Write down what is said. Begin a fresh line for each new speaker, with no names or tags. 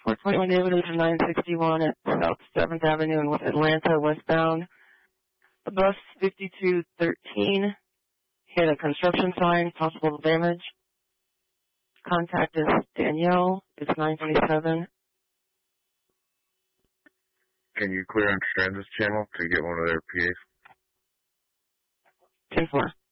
421 David is 961 at South 7th Avenue in Atlanta, westbound. The bus 5213 hit a construction sign, possible damage. Contact is Danielle. It's 927.
Can you clear on Transit Channel to get one of their PAs?
10-4.